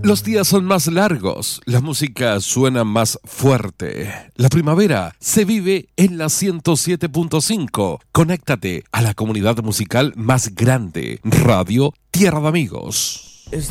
Los días son más largos, la música suena más fuerte. La primavera se vive en la 107.5. Conéctate a la comunidad musical más grande, Radio Tierra de Amigos.